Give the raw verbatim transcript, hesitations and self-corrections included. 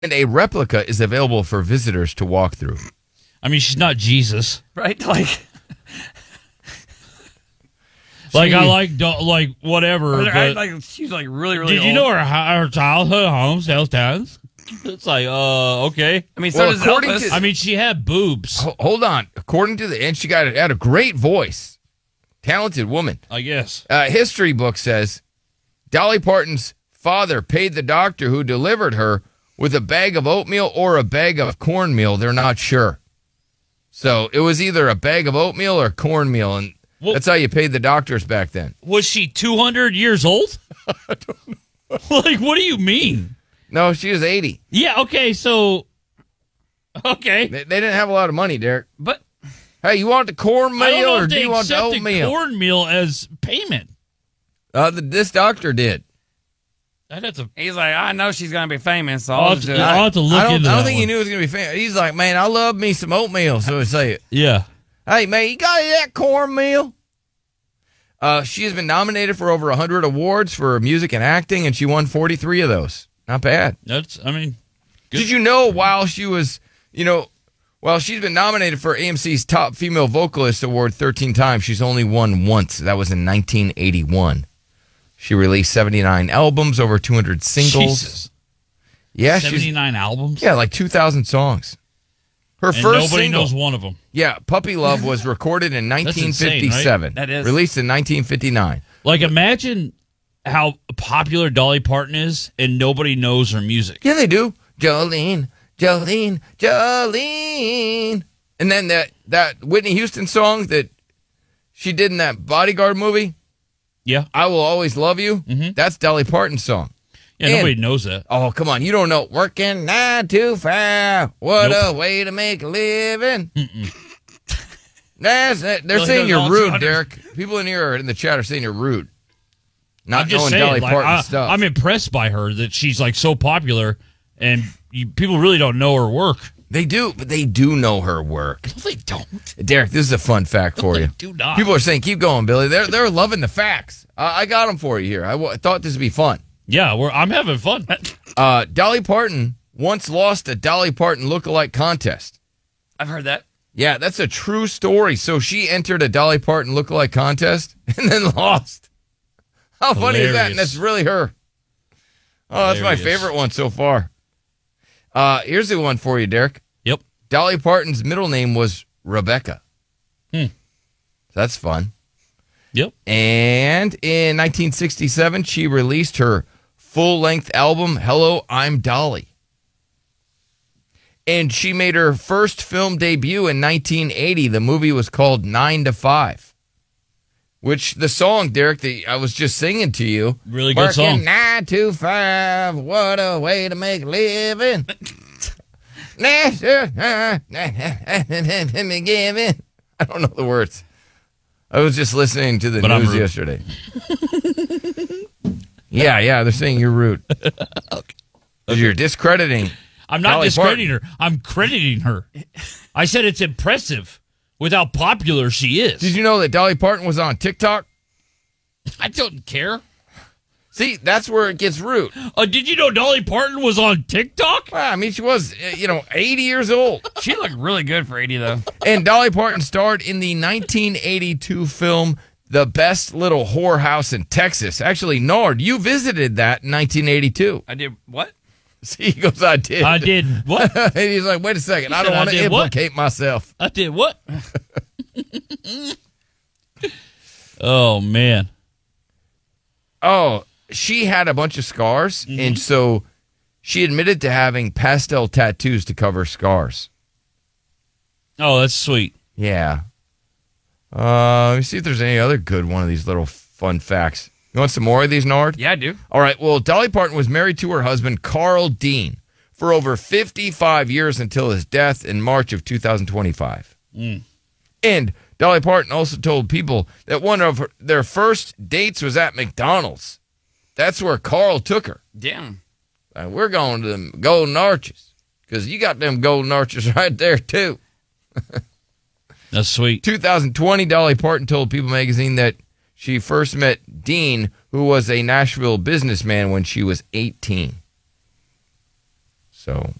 And a replica is available for visitors to walk through. I mean, she's not Jesus. Right? Like, like I like, like whatever. I, But like she's like really, really did you old. know her, her childhood home still stands? It's like, uh, okay. I mean, so Well, does according Elvis. to- I mean, she had boobs, Ho- Hold on. According to the, and she got had a great voice, talented woman. I guess. Uh, history book says Dolly Parton's father paid the doctor who delivered her with a bag of oatmeal or a bag of cornmeal. They're not sure. So it was either a bag of oatmeal or cornmeal, and Well- that's how you paid the doctors back then. Was she two hundred years old? I don't know. Like, what do you mean? No, she was eighty. Yeah, okay, so, okay. They, they didn't have a lot of money, Derek. But Hey, you want the I don't know cornmeal or if do they you want the accepted oatmeal? cornmeal as payment. Uh, the, this doctor did. I'd have to, he's like, I know she's gonna be famous, so I'll I'll have just to, do it. I'll have to look I don't, into I don't that think one. he knew it was going to be famous. He's like, man, I love me some oatmeal. So he say it. Yeah. Hey, man, you got any of that cornmeal? Uh, she has been nominated for over one hundred awards for music and acting, and she won forty-three of those. Not bad. That's, I mean, good. Did you know while she was, you know, while she's been nominated for A M C's Top Female Vocalist Award thirteen times, she's only won once. That was in nineteen eighty-one. She released seventy-nine albums, over two hundred singles. Jesus. Yeah, she's, seventy-nine albums? yeah, like two thousand songs. Her And first nobody single, knows one of them. yeah, Puppy Love was recorded in That's nineteen insane, fifty-seven. right? That is. Released in nineteen fifty-nine. Like, imagine how popular Dolly Parton is and nobody knows her music. Yeah, they do. Jolene, Jolene, Jolene. And then that, that Whitney Houston song that she did in that Bodyguard movie, Yeah. I Will Always Love You, Mhm. that's Dolly Parton's song. Yeah, And- nobody knows that. Oh, come on. You don't know. Working nine to five. What Nope. a way to make a living. That's it. They're Well, he saying knows you're all rude, two hundred. Derek. People in here in the chat are saying you're rude. Not I'm just knowing saying, Dolly like, Parton I, stuff. I'm impressed by her that she's like so popular and you, people really don't know her work. They do, but they do know her work. No, they don't. Derek, this is a fun fact for you. Do not. People are saying, keep going, Billy. They're they're loving the facts. Uh, I got them for you here. I, w- I thought this would be fun. Yeah, we're, I'm having fun. Uh, Dolly Parton once lost a Dolly Parton lookalike contest. I've heard that. Yeah, that's a true story. So she entered a Dolly Parton lookalike contest and then lost. How funny is that? And Hilarious. that's really her. Oh, that's my Hilarious. favorite one so far. Uh, here's the one for you, Derek. Yep. Dolly Parton's middle name was Rebecca. Hmm. That's fun. Yep. And in nineteen sixty-seven, she released her full-length album, Hello, I'm Dolly. And she made her first film debut in nineteen eighty. The movie was called Nine to Five, which the song, Derek, that I was just singing to you. Really good Working song. nine to five, what a way to make a living. I don't know the words. I was just listening to the But I'm news rude. yesterday. yeah, yeah, they're saying you're rude. Okay. You're discrediting. I'm not Dolly discrediting her. I'm crediting her. I said it's impressive with how popular she is. Did you know that Dolly Parton was on TikTok? I don't care. See, that's where it gets rude. Uh, did you know Dolly Parton was on TikTok? Well, I mean, she was, uh, you know, eighty years old. She looked really good for eighty, though. And Dolly Parton starred in the nineteen eighty-two film The Best Little Whorehouse in Texas. Actually, Nard, you visited that in nineteen eighty-two. I did what? See, he goes, I did. I did what? And he's like, wait a second. He I don't said, want "I to did what?" implicate myself. I did what? Oh, man. Oh, she had a bunch of scars, Mm-hmm. and so she admitted to having pastel tattoos to cover scars. Oh, that's sweet. Yeah. Uh, let me see if there's any other good one of these little fun facts. You want some more of these, Nard? Yeah, I do. All right. Well, Dolly Parton was married to her husband, Carl Dean, for over fifty-five years until his death in March of two thousand twenty-five. Mm. And Dolly Parton also told people that one of her, their first dates was at McDonald's. That's where Carl took her. Damn. Uh, we're going to them Golden Arches because you got them Golden Arches right there, too. That's sweet. two thousand twenty, Dolly Parton told People magazine that she first met Dean, who was a Nashville businessman when she was eighteen. So